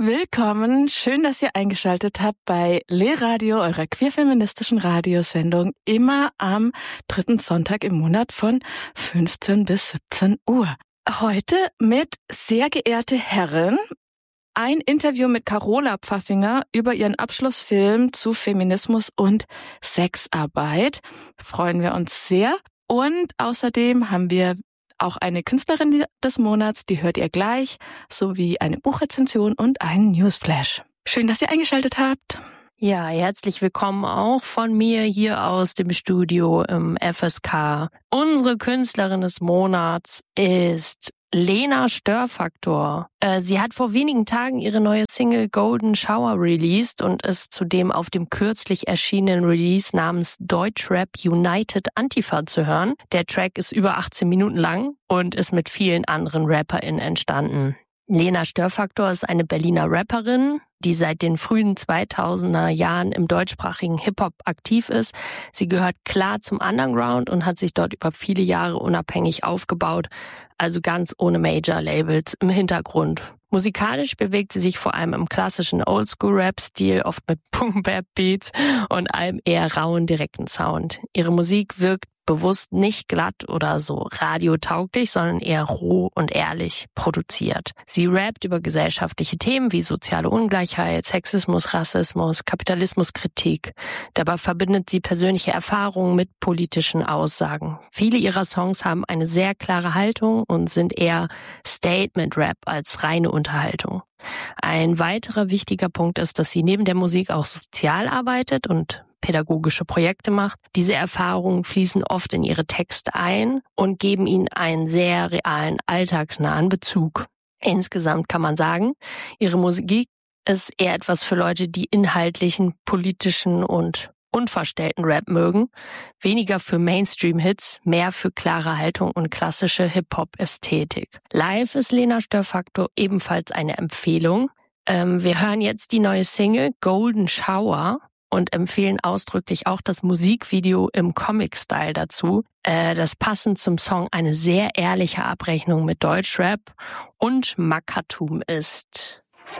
Willkommen, schön, dass ihr eingeschaltet habt bei Le-Radio, eurer queerfeministischen Radiosendung, immer am 3. Sonntag im Monat von 15 bis 17 Uhr. Heute mit sehr geehrte Herren, ein Interview mit Carola Pfaffinger über ihren Abschlussfilm zu Feminismus und Sexarbeit. Freuen wir uns sehr. Und außerdem haben wir auch eine Künstlerin des Monats, die hört ihr gleich, sowie eine Buchrezension und einen Newsflash. Schön, dass ihr eingeschaltet habt. Ja, herzlich willkommen auch von mir hier aus dem Studio im FSK. Unsere Künstlerin des Monats ist Lena Störfaktor. Sie hat vor wenigen Tagen ihre neue Single Golden Shower released und ist zudem auf dem kürzlich erschienenen Release namens Deutschrap United Antifa zu hören. Der Track ist über 18 Minuten lang und ist mit vielen anderen RapperInnen entstanden. Lena Störfaktor ist eine Berliner Rapperin, die seit den frühen 2000er Jahren im deutschsprachigen Hip-Hop aktiv ist. Sie gehört klar zum Underground und hat sich dort über viele Jahre unabhängig aufgebaut, also ganz ohne Major-Labels im Hintergrund. Musikalisch bewegt sie sich vor allem im klassischen Oldschool-Rap-Stil, oft mit Boom-Bap-Beats und einem eher rauen, direkten Sound. Ihre Musik wirkt bewusst nicht glatt oder so radiotauglich, sondern eher roh und ehrlich produziert. Sie rappt über gesellschaftliche Themen wie soziale Ungleichheit, Sexismus, Rassismus, Kapitalismuskritik. Dabei verbindet sie persönliche Erfahrungen mit politischen Aussagen. Viele ihrer Songs haben eine sehr klare Haltung und sind eher Statement-Rap als reine Unterhaltung. Ein weiterer wichtiger Punkt ist, dass sie neben der Musik auch sozial arbeitet und pädagogische Projekte macht. Diese Erfahrungen fließen oft in ihre Texte ein und geben ihnen einen sehr realen, alltagsnahen Bezug. Insgesamt kann man sagen, ihre Musik ist eher etwas für Leute, die inhaltlichen, politischen und unverstellten Rap mögen, weniger für Mainstream-Hits, mehr für klare Haltung und klassische Hip-Hop-Ästhetik. Live ist Lena Störfaktor ebenfalls eine Empfehlung. Wir hören jetzt die neue Single Golden Shower und empfehlen ausdrücklich auch das Musikvideo im Comic-Style dazu, das passend zum Song eine sehr ehrliche Abrechnung mit Deutschrap und Mackertum ist.